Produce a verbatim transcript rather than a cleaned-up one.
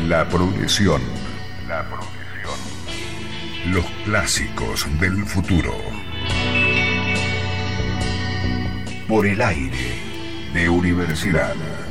La progresión. La progresión. Los clásicos del futuro. Por el aire de Universidad.